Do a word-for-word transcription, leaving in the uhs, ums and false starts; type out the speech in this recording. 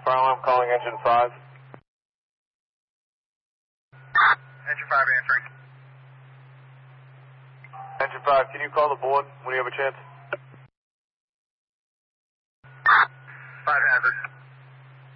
Charlie, I'm calling engine five. Engine five answering. Engine five, can you call the board when you have a chance? five hazard.